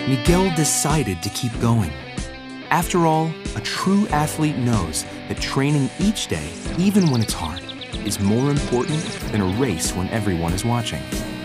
Miguel decided to keep going. After all, a true athlete knows that training each day, even when it's hard, is more important than a race when everyone is watching.